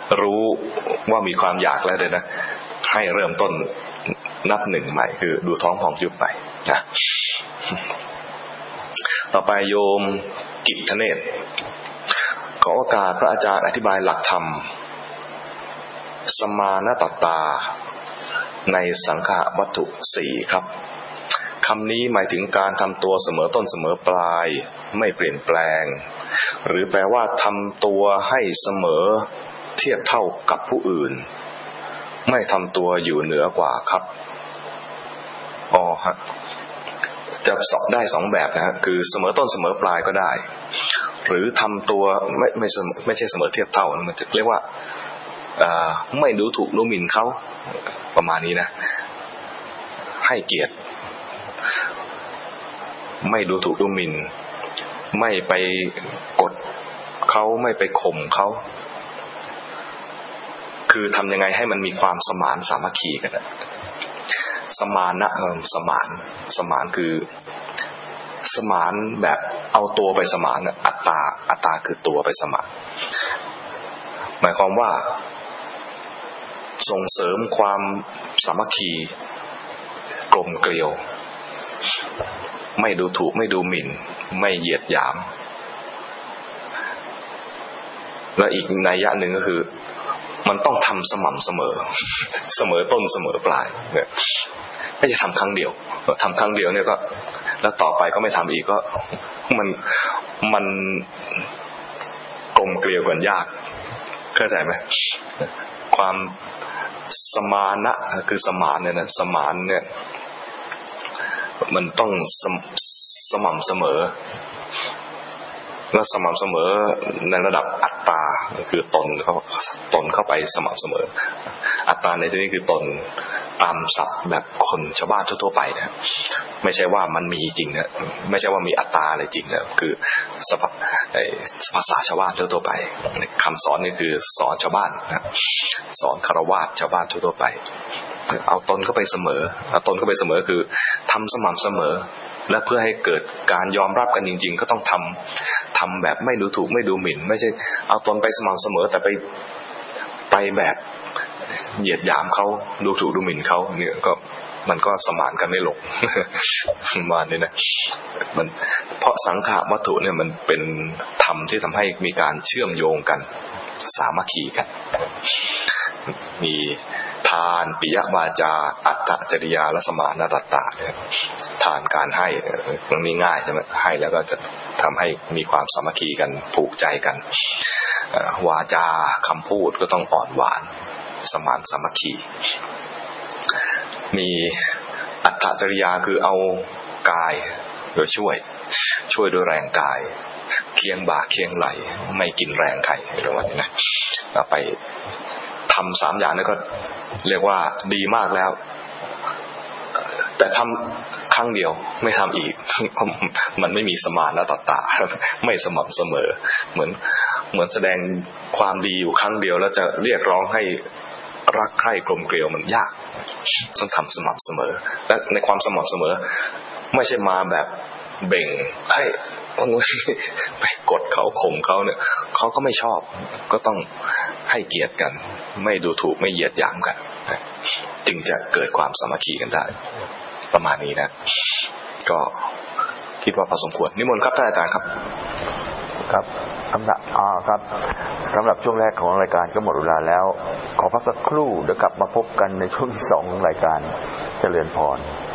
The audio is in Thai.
รู้ว่ามีความอยากแล้วเลยนะให้เริ่มต้นนับหนึ่งใหม่คือดูท้องพองยุบไปนะต่อไปโยมกิตทเนศขอโอกาสพระอาจารย์อธิบายหลักธรรมสมานตัตตาในสังขารวัตถุสี่ครับคำนี้หมายถึงการทำตัวเสมอต้นเสมอปลายไม่เปลี่ยนแปลงหรือแปลว่าทำตัวให้เสมอเทียบเท่ากับผู้อื่นไม่ทำตัวอยู่เหนือกว่าครับฮะจะสอบได้สองแบบนะฮะคือเสมอต้นเสมอปลายก็ได้หรือทำตัวไม่ใช่เสมอเทียบเท่ามันจะเรียกว่าไม่ดูถูกดูหมิ่นเขาประมาณนี้นะให้เกียรติไม่ดูถูกดูหมิ่นไม่ไปกดเขาไม่ไปข่มเขาคือทำยังไงให้มันมีความสมานสามัคคีกันสมานนะสมานคือสมานแบบเอาตัวไปสมานอัตตาคือตัวไปสมานหมายความว่าส่งเสริมความสามัคคีกลมเกลียวไม่ดูถูกไม่ดูหมิ่นไม่เหยียดหยามและอีกนัยยะหนึ่งก็คือมันต้องทำสม่ำเสมอเสมอต้นเสมอปลายเนี่ยไม่ใช่ทำครั้งเดียวทำครั้งเดียวเนี่ยก็แล้วต่อไปก็ไม่ทำอีกก็มันกลมเกลียวกันยากเข้าใจไหมความสมานะคือสมานเนี่ยนะสมานเนี่ยมันต้องสม่ำเสมอและสม่ำเสมอในระดับอัตตาคือตนเข้าไปสม่ำเสมออัตตาในที่นี้คือตนตามศัพท์แบบคนชาวบ้านทั่วๆไปนะไม่ใช่ว่ามันมีจริงนะไม่ใช่ว่ามีอัตตาอะไรจริงนะคือภาษาชาวบ้านทั่วๆไปคำสอนนี่คือสอนชาวบ้านนะสอนฆราวาสชาวบ้านทั่วๆไปเอาตนเข้าไปเสมอเอาตนเข้าไปเสมอคือทำสม่ำเสมอและเพื่อให้เกิดการยอมรับกันจริงๆก็ต้องทำแบบไม่ดูถูกไม่ดูหมิ่นไม่ใช่เอาตนไปสม่ำเสมอแต่ไปแบบเหยียดหยามเขาดูถูกดูหมิ่นเขาเนี่ยก็มันก็สมานกันไม่ลงมาเนี่ยนะมันเพราะสังขารวัตถุเนี่ยมันเป็นธรรมที่ทำให้มีการเชื่อมโยงกันสามัคคีกันมีทานปิยวาจาอัตตจริยาและสมานตัตตะทานการให้ตรงนี้ง่ายใช่ไหมให้แล้วก็จะทำให้มีความสามัคคีกันผูกใจกันวาจาคำพูดก็ต้องอ่อนหวานสมานสามัคคีมีอัตตจริยาคือเอากายโดยช่วยด้วยแรงกายเคียงบ่าเคียงไหลไม่กินแรงใครประมาณนี้นะไปทำ3อย่างนี้ก็เรียกว่าดีมากแล้วแต่ทำครั้งเดียวไม่ทำอีกมันไม่มีสมานและตัตตะไม่สม่ำเสมอเหมือนแสดงความดีอยู่ครั้งเดียวแล้วจะเรียกร้องให้รักใคร่กลมเกลียวมันยากต้องทำสม่ำเสมอและในความสม่ำเสมอไม่ใช่มาแบบเบ่งให้ไปกดเขาข่มเขาเนี่ยเขาก็ไม่ชอบก็ต้องให้เกียรติกันไม่ดูถูกไม่เหยียดหยามกันจึงจะเกิดความสามัคคีกันได้ประมาณนี้นะก็คิดว่าพอสมควรนิมนต์ครับท่านอาจารย์ครับครับสำหรับช่วงแรกของรายการก็หมดเวลาแล้วขอพักสักครู่เดี๋ยวกลับมาพบกันในช่วงที่2ของรายการเจริญพร